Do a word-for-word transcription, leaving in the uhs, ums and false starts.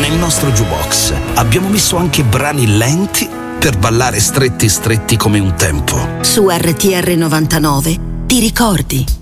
Nel nostro jukebox abbiamo messo anche brani lenti per ballare stretti stretti come un tempo. Su R T R novantanove ti ricordi.